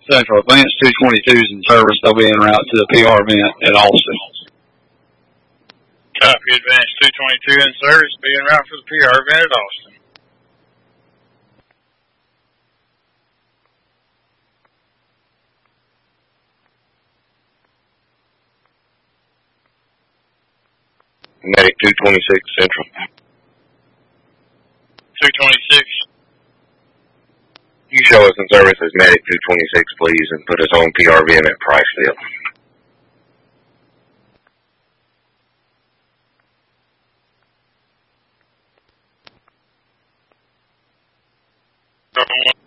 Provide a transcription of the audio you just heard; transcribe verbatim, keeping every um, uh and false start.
Central. Advanced two twenty-two is in service. They'll be en route to the P R event at Austin. Copy. Advanced two twenty-two in service. Be en route for the P R event at Austin. Medic two twenty-six Central. two twenty-six. You show us in service as Medic two twenty-six, please, and put us on P R V M at Priceville. Copy.